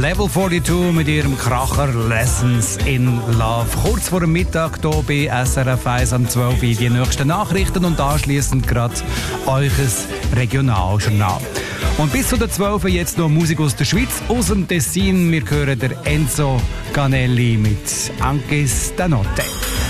Level 42 mit ihrem Kracher Lessons in Love. Kurz vor dem Mittag hier bei SRF 1 am 12 Uhr die nächsten Nachrichten und anschliessend gerade eures Regionaljournal. Und bis zu der 12 Uhr jetzt noch Musik aus der Schweiz, aus dem Tessin. Wir hören der Enzo Canelli mit Anche Stanotte.